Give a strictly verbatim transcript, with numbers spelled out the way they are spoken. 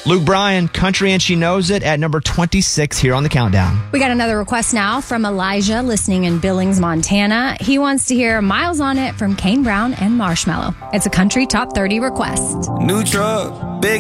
Luke Bryan, Country and She Knows It at number twenty-six here on the countdown. We got another request now from Elijah listening in Billings, Montana. He wants to hear Miles on It from Kane Brown and Marshmello. It's a country top thirty request. New truck, big